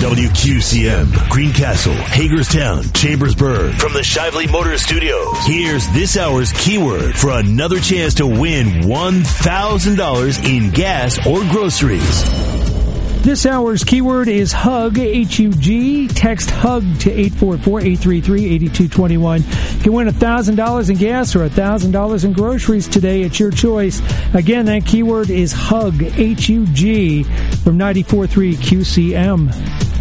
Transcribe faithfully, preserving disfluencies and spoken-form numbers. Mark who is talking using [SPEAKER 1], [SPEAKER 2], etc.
[SPEAKER 1] W Q C M, Greencastle, Hagerstown, Chambersburg. From the Shively Motor Studios, here's this hour's keyword for another chance to win one thousand dollars in gas or groceries.
[SPEAKER 2] This hour's keyword is HUG, H U G. Text HUG to eight four four, eight three three, eight two two one. You can win one thousand dollars in gas or one thousand dollars in groceries today. It's your choice. Again, that keyword is HUG, H U G, from ninety-four point three Q C M.